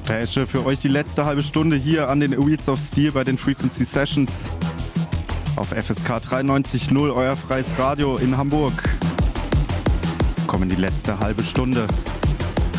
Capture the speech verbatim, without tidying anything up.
Päsche, für euch die letzte halbe Stunde hier an den Wheels of Steel bei den Frequency Sessions auf F S K dreiundneunzig Komma null, euer freies Radio in Hamburg. Kommen die letzte halbe Stunde.